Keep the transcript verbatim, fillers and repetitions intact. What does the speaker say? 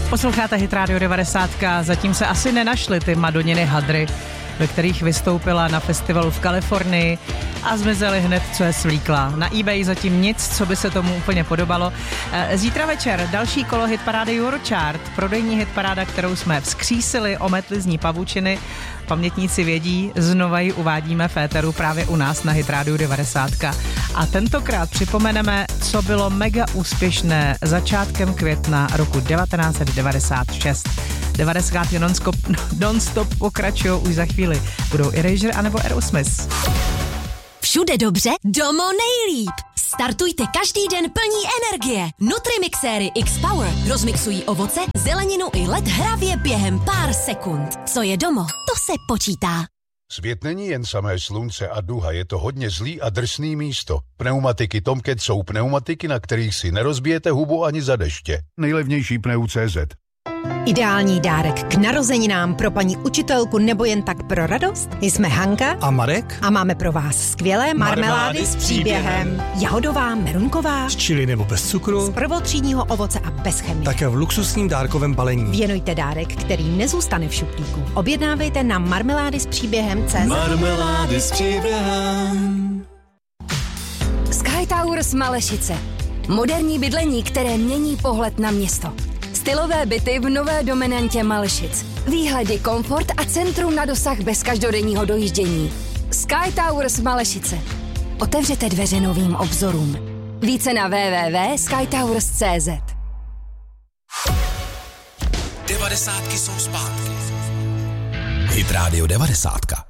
Posloucháte Hit Radio devadesát. Zatím se asi nenašly ty Madoniny hadry, ve kterých vystoupila na festivalu v Kalifornii a zmizely hned, co je svlíkla. Na eBay zatím nic, co by se tomu úplně podobalo. Zítra večer další kolo hitparády Eurochart, prodejní hitparáda, kterou jsme vzkřísili, ometli z ní pavučiny. Pamětníci vědí, znova ji uvádíme v éteru právě u nás na Hit Radio devadesát. A tentokrát připomeneme, co bylo mega úspěšné začátkem května roku devatenáct set devadesát šest. devadesát non-stop, non-stop pokračují už za chvíli. Budou Erasure anebo Aerosmith. Všude dobře, domo nejlíp. Startujte každý den plní energie. Nutrimixéry X-Power rozmixují ovoce, zeleninu i led hravě během pár sekund. Co je domo, to se počítá. Svět není jen samé slunce a duha, je to hodně zlý a drsný místo. Pneumatiky Tomcat jsou pneumatiky, na kterých si nerozbijete hubu ani za deště. Nejlevnější pneu tečka cé zet. Ideální dárek k narozeninám pro paní učitelku nebo jen tak pro radost? Jsme Hanka a Marek a máme pro vás skvělé marmelády s příběhem. Jahodová, merunková, s čili nebo bez cukru, z prvotřídního ovoce a bez chemie. Také v luxusním dárkovém balení. Věnujte dárek, který nezůstane v šuplíku. Objednávejte na marmelády s příběhem tečka cé zet. Marmelády s příběhem. Sky Towers Malešice. Moderní bydlení, které mění pohled na město. Stylové byty v nové dominantě Malešic. Výhledy, komfort a centrum na dosah bez každodenního dojíždění. Sky Towers Malešice. Otevřete dveře novým obzorům. Více na w w w tečka sky towers tečka cé zet. Devadesátky jsou zpátky. Hit Radio devadesát.